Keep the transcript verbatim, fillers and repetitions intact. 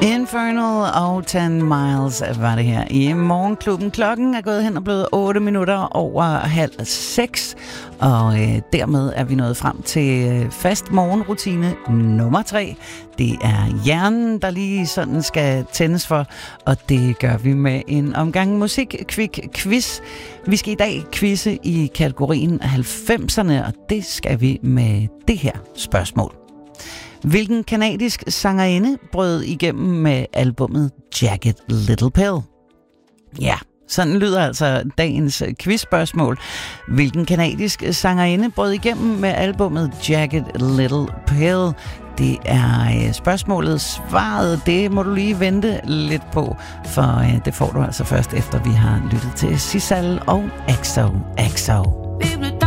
Infernal og ti miles var det her i Morgenklubben. Klokken er gået hen og blevet otte minutter over halv seks, og øh, dermed er vi nået frem til øh, fast morgenrutine nummer tre. Det er hjernen, der lige sådan skal tændes for, og det gør vi med en omgang musik-quick-quiz. Vi skal i dag quizze i kategorien halvfemserne, og det skal vi med det her spørgsmål. Hvilken kanadisk sangerinde brød igennem med albummet Jagged Little Pill? Ja, sådan lyder altså dagens quizspørgsmål. Hvilken kanadisk sangerinde brød igennem med albummet Jagged Little Pill? Det er spørgsmålet. Svaret, det må du lige vente lidt på, for det får du altså først efter vi har lyttet til Sissal og X O X O.